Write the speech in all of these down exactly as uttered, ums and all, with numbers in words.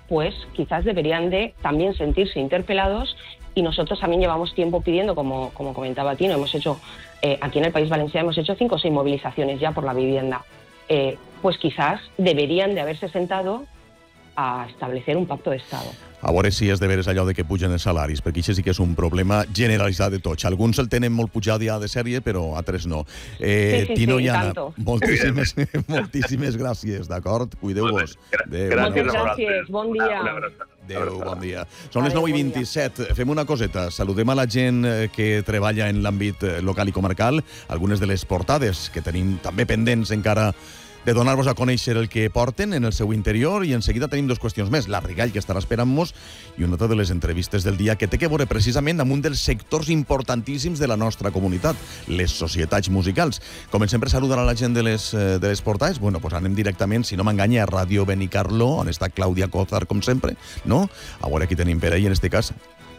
pues quizás deberían de también sentirse interpelados, y nosotros también llevamos tiempo pidiendo, como, como comentaba Tino, hemos hecho, eh, aquí en el País Valenciano hemos hecho cinco o seis movilizaciones ya por la vivienda, eh, pues quizás deberían de haberse sentado a establecer un pacto d'Estado. A veure si és de veres allò de que pugen els salaris, perquè això sí que és un problema generalitzat de tots. Alguns el tenen molt pujat ja de sèrie, però altres no. Eh, sí, sí, Tino sí, i Anna, tanto. moltíssimes, moltíssimes gràcies, d'acord? Cuideu-vos. Moltes gràcies, bon dia. Adéu, bon dia. Són les nou i vint-i-set. Fem una coseta. Saludem a la gent que treballa en l'àmbit local i comarcal. Algunes de les portades que tenim també pendents encara de donar-vos a conèixer el que porten en el seu interior, i en seguida tenim dues qüestions més. La Rigall, que estarà esperant-nos, i una altra de les entrevistes del dia que té que veure precisament amb un dels sectors importantíssims de la nostra comunitat, les societats musicals. Comencem per saludar a la gent de les, de les portades. Bueno, pues anem directament, si no m'enganya, a Ràdio Benicarló, on està Clàudia Cózar, com sempre, no? A veure, aquí tenim per ahí, en este cas,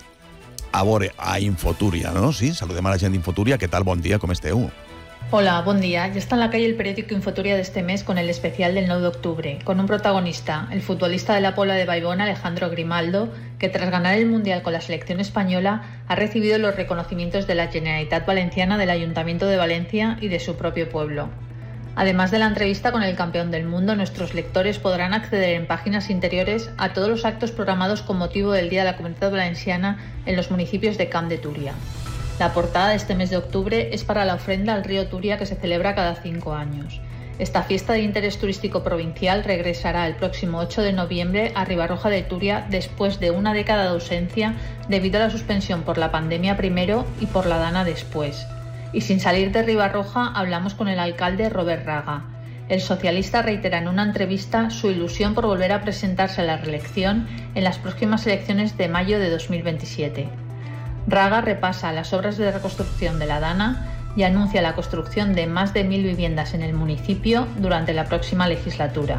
a veure, a Infotúria, ¿no? Sí, saludem a la gent d'Infotúria. ¿Qué tal? Bon dia, com esteu? Hola, buen día. Ya está en la calle el periódico Infoturia de este mes con el especial del nueve de octubre, con un protagonista, el futbolista de la Puebla de Baibón, Alejandro Grimaldo, que tras ganar el Mundial con la selección española ha recibido los reconocimientos de la Generalitat Valenciana, del Ayuntamiento de Valencia y de su propio pueblo. Además de la entrevista con el campeón del mundo, nuestros lectores podrán acceder en páginas interiores a todos los actos programados con motivo del Día de la Comunidad Valenciana en los municipios de Camp de Túria. La portada de este mes de octubre es para la ofrenda al río Túria, que se celebra cada cinco años. Esta fiesta de interés turístico provincial regresará el próximo ocho de noviembre a Ribarroja de Túria después de una década de ausencia debido a la suspensión por la pandemia primero y por la Dana después. Y sin salir de Ribarroja hablamos con el alcalde Robert Raga. El socialista reitera en una entrevista su ilusión por volver a presentarse a la reelección en las próximas elecciones de mayo de dos mil veintisiete. Raga repasa las obras de reconstrucción de la Dana y anuncia la construcción de más de mil viviendas en el municipio durante la próxima legislatura.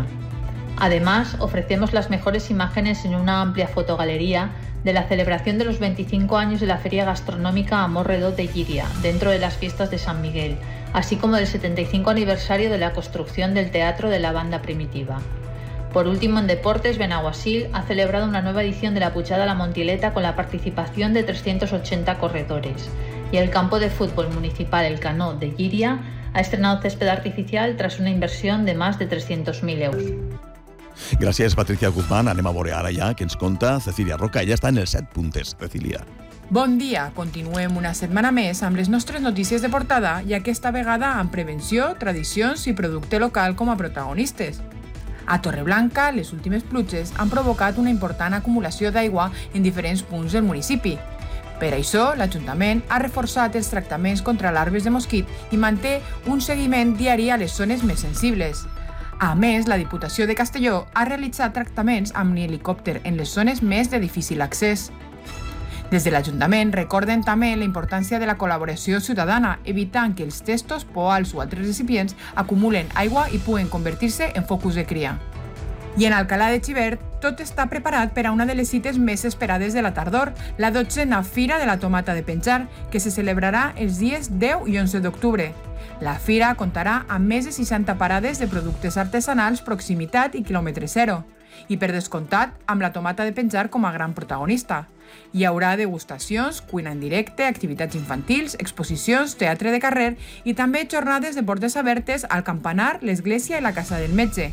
Además, ofrecemos las mejores imágenes en una amplia fotogalería de la celebración de los veinticinco años de la Feria Gastronómica Amor Redó de Llíria, dentro de las fiestas de San Miguel, así como del setenta y cinco aniversario de la construcción del Teatro de la Banda Primitiva. Por último, en deportes, Benaguasil ha celebrado una nueva edición de la Puigada a la Montileta con la participación de trescientos ochenta corredores. Y el campo de fútbol municipal El Canó de Llíria ha estrenado césped artificial tras una inversión de más de trescientos mil euros. Gràcies, Patricia Guzmán. Anem a veure ara ja que ens conta Cecília Roca. Ella està en els set puntes. Cecília. Bon dia. Continuem una setmana més amb les nostres notícies de portada, i aquesta vegada amb prevenció, tradicions i producte local com a protagonistes. A Torreblanca, les últimes pluges han provocat una important acumulació d'aigua en diferents punts del municipi. Per això, l'Ajuntament ha reforçat els tractaments contra larves de mosquit i manté un seguiment diari a les zones més sensibles. A més, la Diputació de Castelló ha realitzat tractaments amb helicòpter en les zones més de difícil accés. Des de l'Ajuntament recorden també la importància de la col·laboració ciutadana, evitant que els testos, poals o altres recipients acumulen aigua i puguen convertir-se en focus de cria. I en Alcalà de Xivert, tot està preparat per a una de les cites més esperades de la tardor, la dotzena Fira de la Tomata de Penjar, que se celebrarà els dies deu i onze d'octubre. La fira comptarà amb més de seixanta parades de productes artesanals, proximitat i quilòmetre zero. I per descomptat, amb la tomata de penjar com a gran protagonista. Hi haurà degustacions, cuina en directe, activitats infantils, exposicions, teatre de carrer i també jornades de portes obertes al Campanar, l'Església i la Casa del Metge.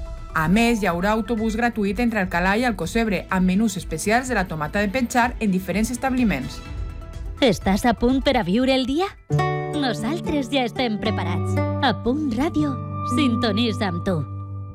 A més, hi haurà autobús gratuït entre Alcalà i Alcocebre, amb menús especials de la tomata de penjar en diferents establiments. Estàs a punt per a viure el dia? Nosaltres ja estem preparats. A Punt Ràdio, sintonitza amb tu.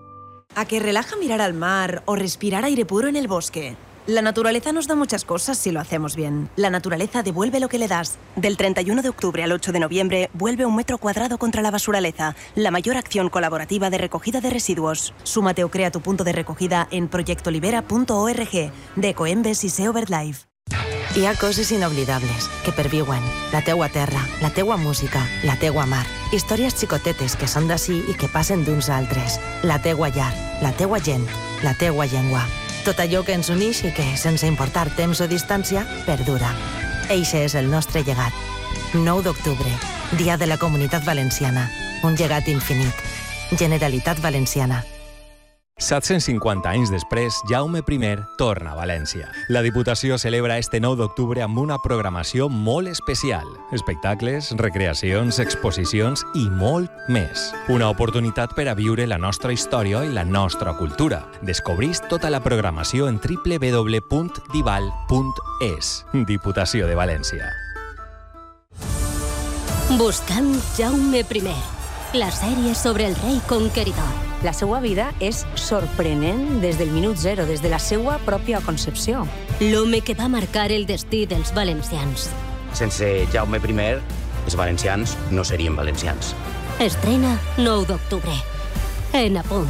¿A que relaja mirar al mar o respirar aire puro en el bosque? La naturaleza nos da muchas cosas si lo hacemos bien. La naturaleza devuelve lo que le das. Del treinta y uno de octubre al ocho de noviembre, vuelve un metro cuadrado contra la basuraleza, la mayor acción colaborativa de recogida de residuos. Súmate o crea tu punto de recogida en proyectolibera punto org, de Ecoembes i Seo BirdLife. Hi ha coses inoblidables que perviuen. La teua terra, la teua música, la teua mar. Històries xicotetes que són d'ací i que passen d'uns a altres. La teua llar, la teua gent, la teua llengua. Tot allò que ens uneix i que, sense importar temps o distància, perdura. Eixe és el nostre llegat. nou d'octubre, Dia de la Comunitat Valenciana. Un llegat infinit. Generalitat Valenciana. set-cents cinquanta anys després, Jaume I torna a València. La Diputació celebra este nou d'octubre amb una programació molt especial. Espectacles, recreacions, exposicions i molt més. Una oportunitat per a viure la nostra història i la nostra cultura. Descobrís tota la programació en w w w punt dival punt es. Diputació de València. Buscant Jaume I, la sèrie sobre el rei conqueridor. La seva vida és sorprenent des del minut zero, des de la seva pròpia concepció. L'home que va marcar el destí dels valencians. Sense Jaume I, els valencians no serien valencians. Estrena nou d'octubre. En Apunt.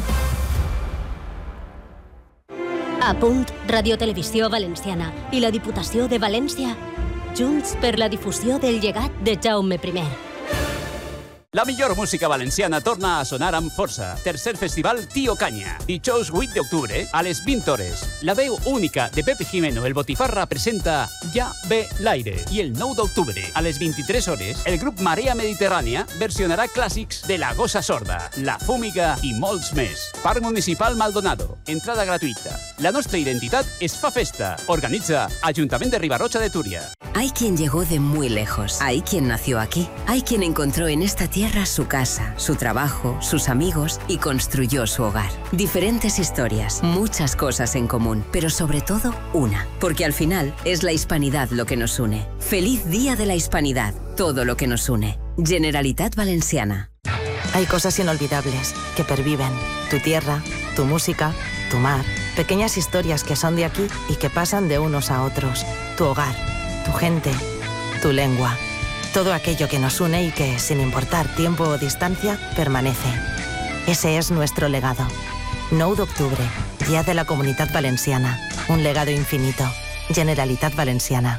Apunt, Radiotelevisió Valenciana i la Diputació de València, junts per la difusió del llegat de Jaume I. La millor música valenciana torna a sonar amb força. Tercer festival Tío Canya. Dijous vuit d'octubre, a les vint hores. La veu única de Pepe Jimeno, el Botifarra, presenta Ja ve l'aire. I el nou d'octubre, a les vint-i-tres hores, el grup Marea Mediterrània versionarà clàssics de La Gossa Sorda, La Fúmiga i molts més. Parc Municipal Maldonado. Entrada gratuïta. La nostra identitat es fa festa. Organitza Ajuntament de Ribarrocha de Túria. Hay quien llegó de muy lejos. Hay quien nació aquí. Hay quien encontró en esta tierra su casa, su trabajo, sus amigos y construyó su hogar. Diferentes historias, muchas cosas en común, pero sobre todo una. Porque al final es la hispanidad lo que nos une. Feliz Día de la Hispanidad, todo lo que nos une. Generalitat Valenciana. Hay cosas inolvidables que perviven. Tu tierra, tu música, tu mar. Pequeñas historias que son de aquí y que pasan de unos a otros. Tu hogar, tu gente, tu lengua. Todo aquello que nos une y que, sin importar tiempo o distancia, permanece. Ese es nuestro legado. nou d'octubre, Día de la Comunitat Valenciana. Un legado infinito. Generalitat Valenciana.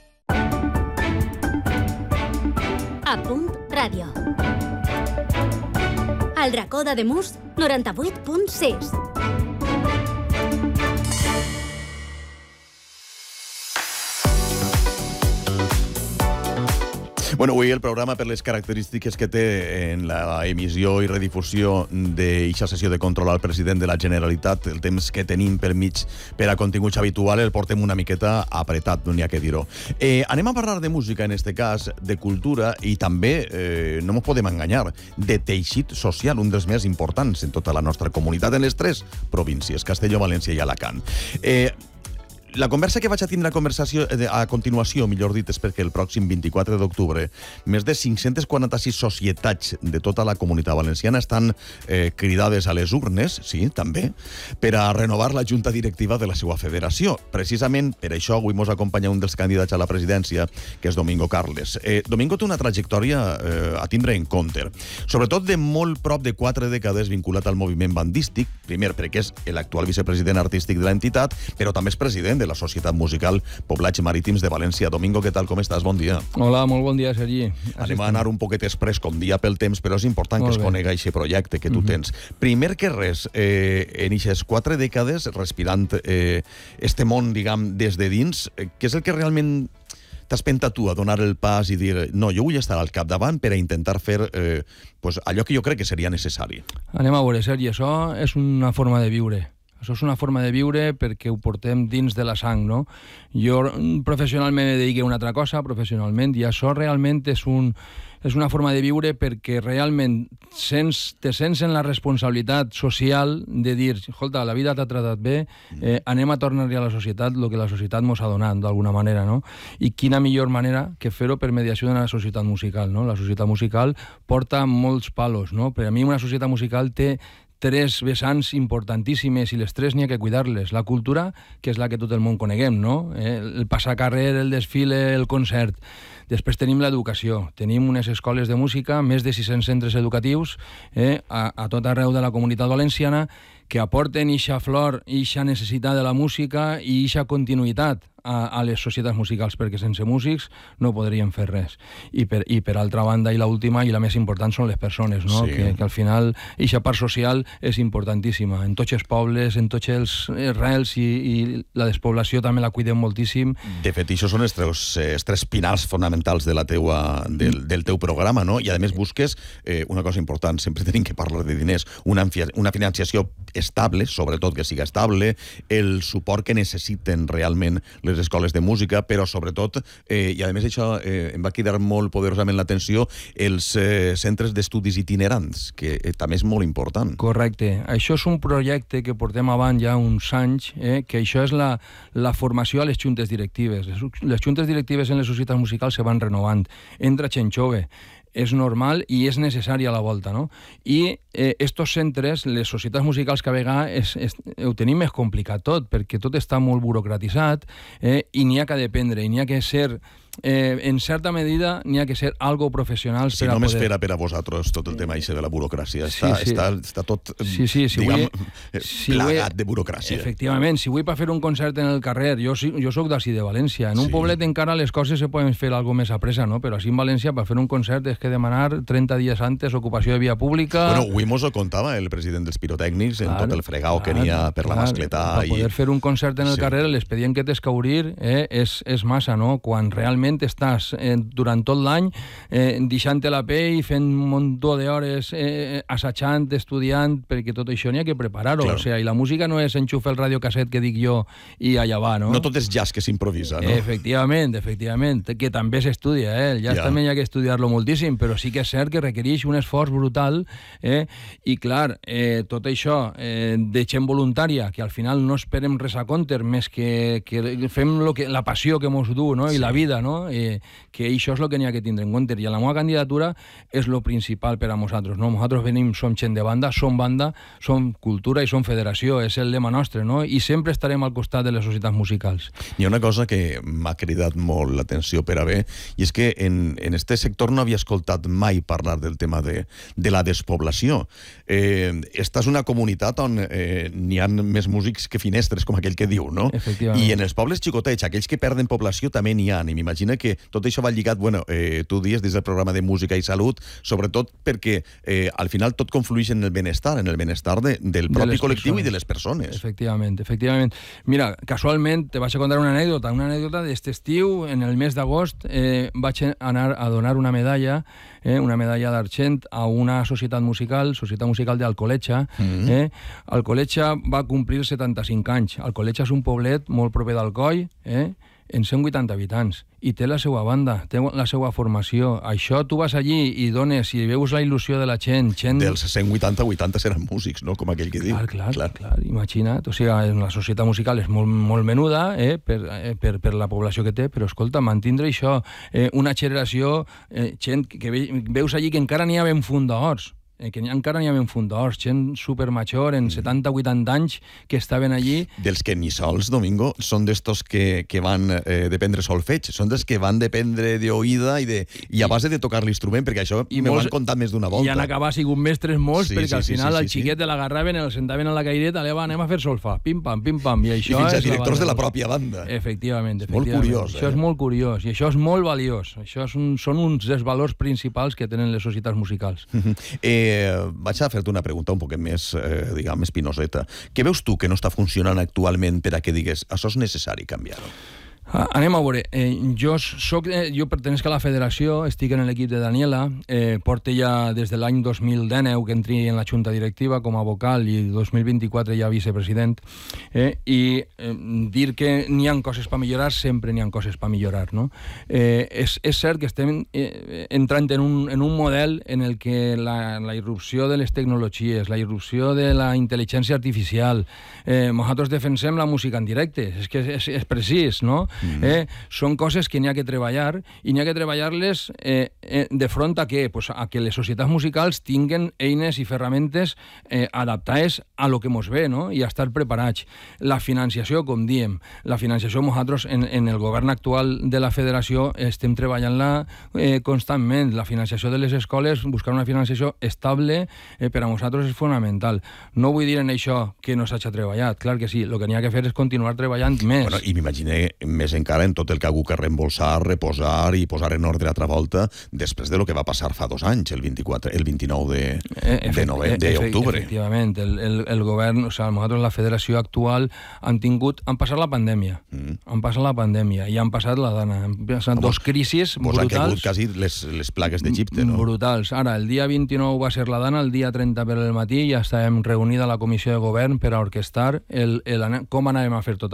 Apunt Ràdio. Al racó d'Ademús, noranta-vuit punt sis. Bueno, avui el programa, per les característiques que té en la emissió i redifusió d'eixa sessió de control al president de la Generalitat, el temps que tenim per mig per a continguts habitual, el portem una miqueta apretat, no n'hi ha que dir-ho. Eh, anem a parlar de música, en este cas, de cultura, i també, eh, no ens podem enganyar, de teixit social, un dels més importants en tota la nostra comunitat, en les tres províncies, Castelló, València i Alacant. Eh, La conversa que vaig a tindre a, conversació, a continuació, millor dit, és perquè el pròxim vint-i-quatre d'octubre més de cinc-centes quaranta-sis societats de tota la comunitat valenciana estan eh, cridades a les urnes, sí, també, per a renovar la junta directiva de la seva federació. Precisament per això avui mos acompanya un dels candidats a la presidència, que és Domingo Carles. Eh, Domingo té una trajectòria eh, a tindre en compte, sobretot de molt prop de quatre dècades vinculat al moviment bandístic, primer perquè és l'actual vicepresident artístic de l'entitat, però també és president de la Societat Musical Poblats Marítims de València. Domingo, què tal, com estàs? Bon dia. Hola, molt bon dia, Sergi. Anem a anar un poquet express, com dia pel temps, però és important que es conega aquest projecte que tu tens. Primer que res, eh, en aquestes quatre dècades, respirant eh, este món, diguem, des de dins, eh, què és el que realment t'has pentat tu a donar el pas i dir no, jo vull estar al capdavant per a intentar fer eh, pues, allò que jo crec que seria necessari? Anem a veure, Sergi, això és una forma de viure. Això és una forma de viure perquè ho portem dins de la sang, no? Jo professionalment me dedico a una altra cosa, professionalment, i això realment és, un, és una forma de viure perquè realment sents, te sents en la responsabilitat social de dir, escolta, la vida t'ha tratat bé, eh, anem a tornar-li a la societat el que la societat mos ha donat, d'alguna manera, no? I quina millor manera que fer-ho per mediació de la societat musical, no? La societat musical porta molts palos, no? Per a mi una societat musical té tres vessants importantíssimes i les tres n'hi ha que cuidar-les. La cultura, que és la que tot el món coneguem, no? Eh? El passacarrer, el desfile, el concert. Després tenim l'educació. Tenim unes escoles de música, més de sis-cents centres educatius eh, a, a tot arreu de la comunitat valenciana que aporten ixa flor, ixa necessitat de la música i ixa continuïtat a, a les societats musicals, perquè sense músics no podríem fer res. I per, i per altra banda, i l'última i la més important són les persones, no? Sí. Que, que al final eixa part social és importantíssima. En tots els pobles, en tots els rels i, i la despoblació també la cuidem moltíssim. De fet, això són els tres, els tres pilars fonamentals de la teua, del, del teu programa, no? I a més busques eh, una cosa important, sempre tenim que parlar de diners, una, una financiació estable, sobretot que siga estable, el suport que necessiten realment les escoles de música, però sobretot, eh, i a més això eh, em va cridar molt poderosament l'atenció, els eh, centres d'estudis itinerants, que eh, també és molt important. Correcte. Això és un projecte que portem avant ja uns anys, eh, que això és la, la formació a les juntes directives. Les, les juntes directives en les societats musicals se van renovant. Entra gent jove, és normal i és necessari a la volta, no? I eh, estos centres, les societats musicals que a vegades és, és, ho tenim més complicat tot, perquè tot està molt burocratitzat eh, i n'hi ha que dependre, i n'hi ha que ser... Eh, en certa medida n'hi ha que ser algo professional si per a només poder... fera per a vosaltres tot el tema de la burocràcia. Sí, està, sí. Està, està tot, sí, sí, si diguem, vull, si plagat vull, de burocràcia. Efectivament, si vull per fer un concert en el carrer, jo, jo soc d'ací de València, en un sí. poblet encara les coses se poden fer algo més a pressa, no? Però així en València per fer un concert és que demanar trenta dies antes ocupació de via pública... Bueno, avui mos ho contava el president dels pirotècnics en clar, tot el fregau clar, que n'hi ha per clar, la mascletà. Per poder i... fer un concert en el sí. carrer, l'expedient que tens que obrir eh, és, és massa, no? Quan realment estàs durant tot l'any eh, deixant-te la pell, fent un munt d'hores eh, assajant, estudiant, perquè tot això n'hi ha que preparar-ho. O sigui, i la música no és enxufa el radiocasset que dic jo i allà va, no? No tot és jazz que s'improvisa, no? Efectivament, efectivament, que també s'estudia, eh? El jazz ja. també hi ha que estudiar-lo moltíssim, però sí que és cert que requereix un esforç brutal, eh? I clar, eh, tot això eh, de gent voluntària, que al final no esperem res a compte, més que, que fem lo que, la passió que mos du, no? I sí. la vida, no? Eh, que això és el que n'hi ha que tindre en compte. I la meva candidatura és lo principal per a nosaltres, no? Nosaltres venim, som gent de banda, som banda, som cultura i som federació, és el lema nostre, no? I sempre estarem al costat de les societats musicals. Hi ha una cosa que m'ha cridat molt l'atenció per a bé, i és que en, en este sector no havia escoltat mai parlar del tema de, de la despoblació. Eh, esta és una comunitat on eh, n'hi ha més músics que finestres, com aquell que diu, no? I en els pobles xicotets, aquells que perden població també n'hi ha, i m'imagina que tot això va lligat, bueno, eh, tu dius des del programa de música i salut, sobretot perquè eh, al final tot conflueix en el benestar, en el benestar de, del propi de col·lectiu persones. I de les persones. Efectivament, efectivament. Mira, casualment te vaig a contar una anècdota, una anècdota d'este estiu, en el mes d'agost, eh, vaig anar a donar una medalla, eh, una medalla d'argent a una societat musical, societat musical d'Alcoletxa. Mm-hmm. eh? Alcoletxa va complir setanta-cinc anys. Alcoletxa és un poblet molt proper d'Alcoi, eh? en cent vuitanta habitants, i té la seva banda, té la seva formació. Això tu vas allí i dones, i veus la il·lusió de la gent... gent... Dels cent vuitanta, vuitanta seran músics, no? Com aquell que clar, diu. Clar, clar, clar, imagina't. O sigui, la societat musical és molt, molt menuda eh, per, eh, per, per la població que té, però escolta, mantindre això, eh, una generació, eh, gent que ve, veus allí que encara n'hi ha ben fundadors, Eh, que encara n'hi ha ben fundadors, gent supermajor, en setanta vuitanta anys, que estaven allí. Dels que ni sols, Domingo, són d'estos que, que van eh, dependre solfeig, són dels que van dependre d'oïda i, de, i a base de tocar l'instrument, perquè això me ho han contat més d'una volta. I han acabat sigut mestres molts, sí, perquè sí, al final sí, sí, el xiquet sí. l'agarraven, el sentaven a la caireta, va, anem a fer solfa, pim-pam, pim-pam, i això I fins és a directors la de la pròpia banda. Efectivament, efectivament. Molt curiós, això eh? és molt curiós, i això és molt valiós. Això és un, són uns dels valors principals que tenen les societats musicals. eh, vaig a fer-te una pregunta un poc més, eh, diguem, espinoseta. Què veus tu que no està funcionant actualment per a que digues això és necessari canviar-ho? Anem a veure, eh, jo, soc, eh, jo pertenesc a la federació, estic en l'equip de Daniela, eh, porto ja des de l'any dos mil dinou que entri en la junta directiva com a vocal i dos mil vint-i-quatre ja vicepresident, eh, i eh, dir que n'hi ha coses per millorar, sempre n'hi ha coses per millorar, no? Eh, és, és cert que estem eh, entrant en un, en un model en el que la, la irrupció de les tecnologies, la irrupció de la intel·ligència artificial, eh, nosaltres defensem la música en directe, és que és, és precís, no? Mm. Eh, són coses que n'hi ha que treballar i n'hi ha que treballar-les eh, eh, de front a què? Pues a que les societats musicals tinguen eines i ferramentes eh, adaptades a lo que mos ve, no? I a estar preparats. La financiació, com diem, la financiació nosaltres en, en el govern actual de la federació estem treballant-la eh, constantment. La financiació de les escoles, buscar una financiació estable eh, per a nosaltres és fonamental. No vull dir en això que no s'hagi treballat, clar que sí, el que n'hi ha que fer és continuar treballant més. Bueno, i m'imagine més encara en tot el que ha hagut que reembolsar, reposar i posar en ordre altra volta després de lo que va passar fa dos anys, el vint-i-quatre, el vint-i-nou de, de novembre, d'octubre. Efectivament, el, el, el govern, o sigui, nosaltres, la federació actual, han tingut, han passat la pandèmia, mm. han passat la pandèmia i han passat la dana, han passat dos crisis pues brutals. Han caigut quasi les, les plagues d'Egipte, no? Brutals. Ara, el dia vint-i-nou va ser la dana, el dia trenta per el matí ja estàvem reunida la comissió de govern per a orquestar el, el, com anàvem a fer tot